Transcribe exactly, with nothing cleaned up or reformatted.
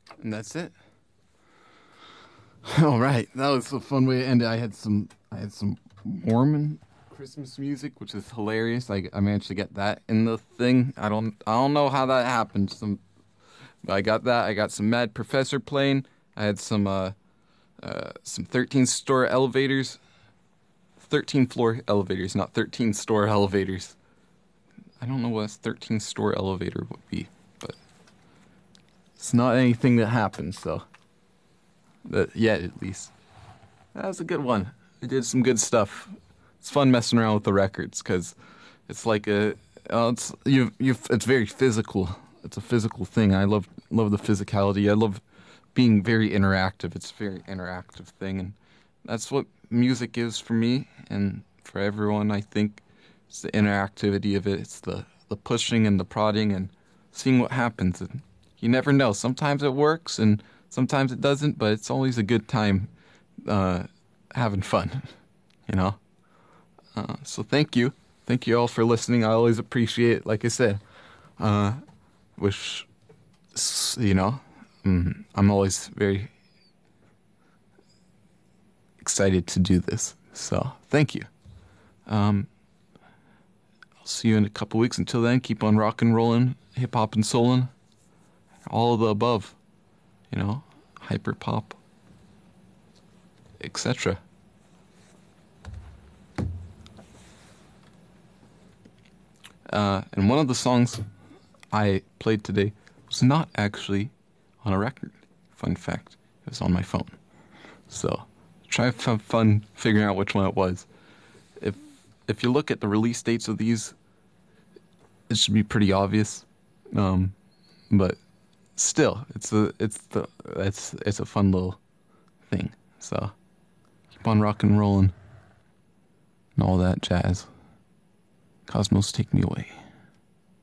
And that's it. All right, that was a fun way to end it. I had some, I had some Mormon Christmas music, which is hilarious. I, I managed to get that in the thing. I don't, I don't know how that happened. Some, I got that. I got some Mad Professor playing. I had some, uh, uh, some thirteen store elevators, thirteen floor elevators, not thirteen store elevators. I don't know what a thirteen store elevator would be, but it's not anything that happens. So, that yet at least. That was a good one. I did some good stuff. It's fun messing around with the records because it's like a, uh, it's you you it's very physical. It's a physical thing. I love love the physicality. I love being very interactive. It's a very interactive thing, and that's what music is for me and for everyone. I think it's the interactivity of it. It's the the pushing and the prodding and seeing what happens. And you never know. Sometimes it works and sometimes it doesn't, but it's always a good time uh, having fun, you know? Uh, so thank you. Thank you all for listening. I always appreciate it. Like I said, uh, wish, you know, mm, I'm always very excited to do this. So thank you. Um, I'll see you in a couple weeks. Until then, keep on rock and rolling, hip hop and soulin', all of the above, you know, hyper pop, et cetera. Uh, and one of the songs I played today was not actually on a record. Fun fact, it was on my phone. So try to have fun figuring out which one it was. If if you look at the release dates of these, it should be pretty obvious. Um, but still, it's a it's the it's it's a fun little thing. So keep on rock and rolling and all that jazz. Cosmos, take me away.